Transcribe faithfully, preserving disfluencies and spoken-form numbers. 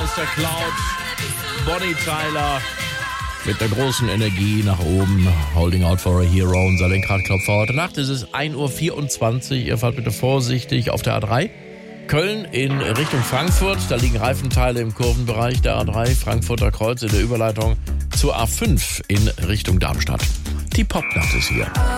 aus der Cloud. Bonnie Tyler mit einer großen Energie nach oben. Holding out for a hero. Unser Lenkradklopfer heute Nacht. Es ist ein Uhr vierundzwanzig. Ihr fahrt bitte vorsichtig auf der A drei. Köln in Richtung Frankfurt. Da liegen Reifenteile im Kurvenbereich der A drei. Frankfurter Kreuz in der Überleitung zur A fünf in Richtung Darmstadt. Die Popnacht ist hier.